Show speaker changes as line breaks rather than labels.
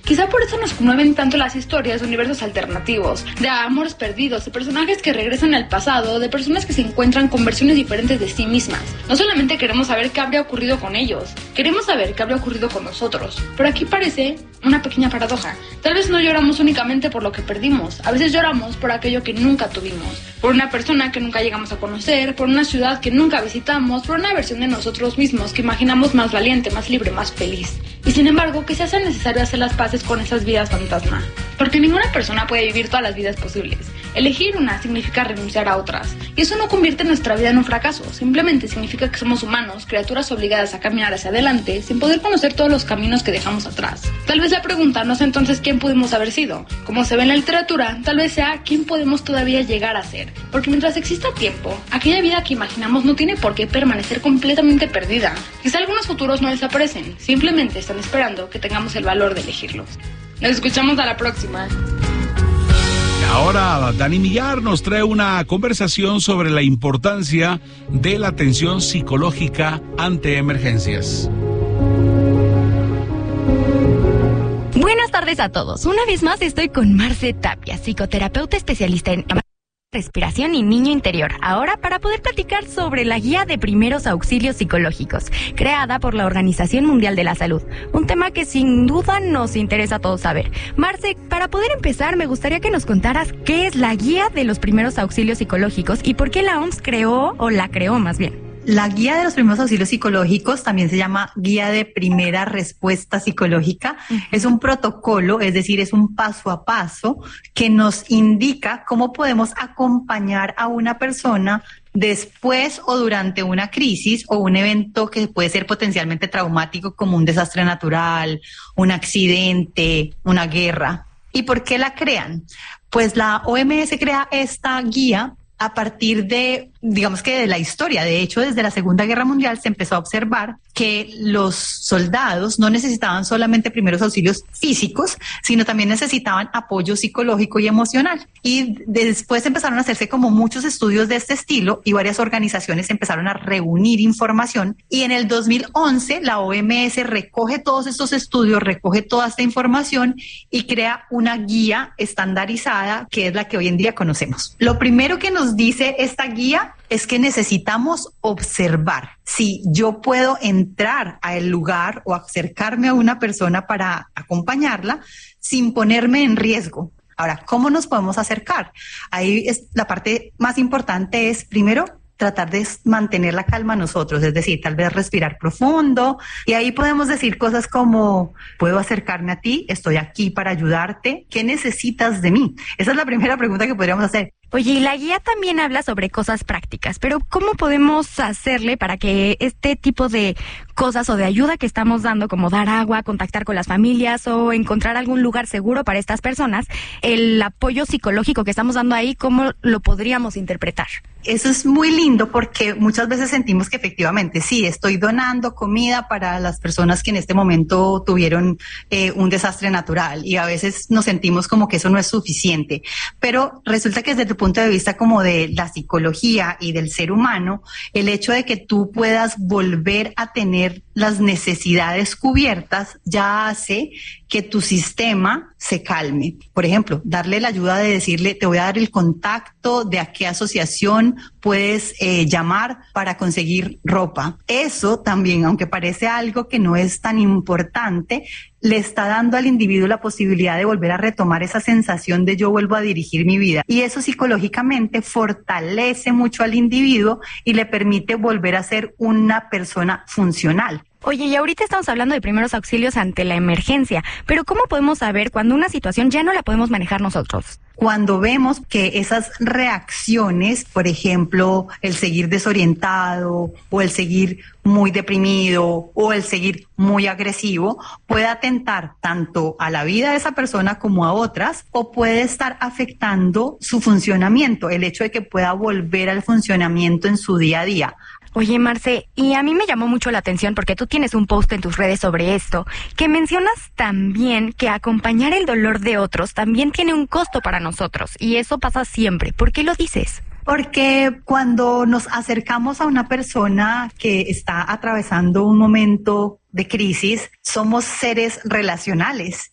Quizá por eso nos conmueven tanto las historias de universos alternativos, de amores perdidos, de personajes que regresan al pasado, de personas que se encuentran con versiones diferentes de sí mismas. No solamente queremos saber qué habría ocurrido con ellos, queremos saber qué habría ocurrido con nosotros. Pero aquí parece una pequeña paradoja. Tal vez no lloramos únicamente por lo que perdimos, a veces lloramos por aquello que nunca tuvimos, por una persona que nunca llegamos a conocer, por una ciudad que nunca visitamos, por una versión de nosotros mismos que imaginamos más valiente, más libre, más feliz. Y sin embargo, que se hace necesario hacer las paces con esas vidas fantasma. Porque ninguna persona puede vivir todas las vidas posibles. Elegir una significa renunciar a otras. Y eso no convierte nuestra vida en un fracaso. Simplemente significa que somos humanos, criaturas obligadas a caminar hacia adelante sin poder conocer todos los caminos que dejamos atrás. Tal vez la pregunta no es entonces quién pudimos haber sido. Como se ve en la literatura, tal vez sea quién podemos todavía llegar a ser. Porque mientras exista tiempo, aquella vida que imaginamos no tiene por qué permanecer completamente perdida. Quizá algunos futuros no desaparecen, simplemente están esperando que tengamos el valor de elegirlos. Nos escuchamos a la próxima.
Ahora Dani Millar nos trae una conversación sobre la importancia de la atención psicológica ante emergencias.
Buenas tardes a todos. Una vez más estoy con Marce Tapia, psicoterapeuta especialista en respiración y niño interior, ahora para poder platicar sobre la guía de primeros auxilios psicológicos, creada por la Organización Mundial de la Salud, un tema que sin duda nos interesa a todos saber. Marce, para poder empezar, me gustaría que nos contaras qué es la guía de los primeros auxilios psicológicos y por qué la OMS la creó más bien.
La guía de los primeros auxilios psicológicos también se llama guía de primera respuesta psicológica. Es un protocolo, es decir, es un paso a paso que nos indica cómo podemos acompañar a una persona después o durante una crisis o un evento que puede ser potencialmente traumático como un desastre natural, un accidente, una guerra. ¿Y por qué la crean? Pues la OMS crea esta guía a partir de, digamos que de la historia. De hecho, desde la Segunda Guerra Mundial se empezó a observar que los soldados no necesitaban solamente primeros auxilios físicos, sino también necesitaban apoyo psicológico y emocional. Y después empezaron a hacerse como muchos estudios de este estilo y varias organizaciones empezaron a reunir información. Y en el 2011 la OMS recoge todos estos estudios, recoge toda esta información y crea una guía estandarizada que es la que hoy en día conocemos. Lo primero que nos dice esta guía es que necesitamos observar si yo puedo entrar al lugar o acercarme a una persona para acompañarla sin ponerme en riesgo. Ahora, ¿cómo nos podemos acercar? Ahí es la parte más importante es, primero, tratar de mantener la calma nosotros, es decir, tal vez respirar profundo y ahí podemos decir cosas como, ¿puedo acercarme a ti? ¿Estoy aquí para ayudarte? ¿Qué necesitas de mí? Esa es la primera pregunta que podríamos hacer.
Oye, y la guía también habla sobre cosas prácticas, pero ¿cómo podemos hacerle para que este tipo de cosas o de ayuda que estamos dando, como dar agua, contactar con las familias o encontrar algún lugar seguro para estas personas, el apoyo psicológico que estamos dando ahí, cómo lo podríamos interpretar?
Eso es muy lindo porque muchas veces sentimos que efectivamente sí, estoy donando comida para las personas que en este momento tuvieron un desastre natural y a veces nos sentimos como que eso no es suficiente, pero resulta que desde tu punto de vista como de la psicología y del ser humano, el hecho de que tú puedas volver a tener las necesidades cubiertas ya hace que tu sistema se calme. Por ejemplo, darle la ayuda de decirle, te voy a dar el contacto de a qué asociación puedes llamar para conseguir ropa. Eso también, aunque parece algo que no es tan importante, le está dando al individuo la posibilidad de volver a retomar esa sensación de yo vuelvo a dirigir mi vida. Y eso psicológicamente fortalece mucho al individuo y le permite volver a ser una persona funcional.
Oye, y ahorita estamos hablando de primeros auxilios ante la emergencia, pero ¿cómo podemos saber cuando una situación ya no la podemos manejar nosotros?
Cuando vemos que esas reacciones, por ejemplo, el seguir desorientado o el seguir muy deprimido o el seguir muy agresivo, puede atentar tanto a la vida de esa persona como a otras o puede estar afectando su funcionamiento, el hecho de que pueda volver al funcionamiento en su día a día.
Oye, Marce, y a mí me llamó mucho la atención porque tú tienes un post en tus redes sobre esto, que mencionas también que acompañar el dolor de otros también tiene un costo para nosotros, y eso pasa siempre. ¿Por qué lo dices?
Porque cuando nos acercamos a una persona que está atravesando un momento de crisis, somos seres relacionales